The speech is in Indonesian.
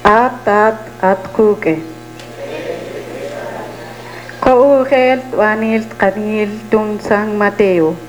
Atat at kuke. Kaugel wanil kanil tun sang Mateo.